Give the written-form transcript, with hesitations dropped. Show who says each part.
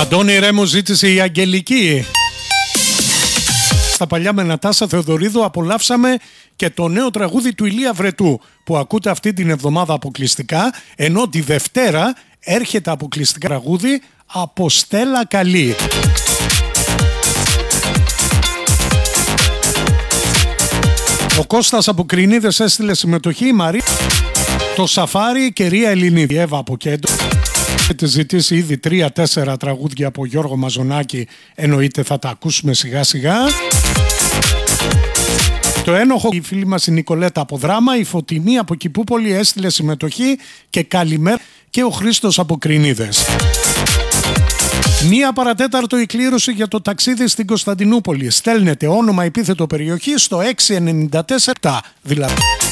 Speaker 1: Αντώνη Ρέμο ζήτησε η Αγγελική. Στα παλιά με Νατάσα Θεοδωρίδου απολαύσαμε και το νέο τραγούδι του Ηλία Βρετού που ακούτε αυτή την εβδομάδα αποκλειστικά, ενώ τη Δευτέρα έρχεται αποκλειστικά τραγούδι από Στέλλα Καλή. Ο Κώστας από Κρινίδες έστειλε συμμετοχή, η Μαρία το Σαφάρι και Ρία Ελληνίδη. Η Εύα από Κέντρο έχετε ζητήσει ήδη 3-4 τραγούδια από Γιώργο Μαζονάκη, εννοείται θα τα ακούσουμε σιγά σιγά. Το ένοχο, η φίλη μας η Νικολέτα από Δράμα, η Φωτεινή από Κηπούπολη έστειλε συμμετοχή και καλημέρα, και ο Χρήστος από Κρινίδες. 1 παρατέταρτο η κλήρωση για το ταξίδι στην Κωνσταντινούπολη. Στέλνετε όνομα, επίθετο, περιοχή στο 694, δηλαδή.